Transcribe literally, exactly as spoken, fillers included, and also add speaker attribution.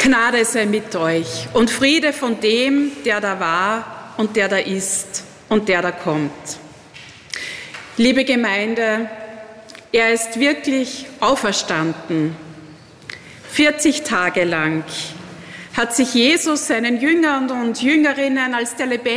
Speaker 1: Gnade sei mit euch und Friede von dem, der da war und der da ist und der da kommt. Liebe Gemeinde, er ist wirklich auferstanden. vierzig Tage lang hat sich Jesus seinen Jüngern und Jüngerinnen als der lebendige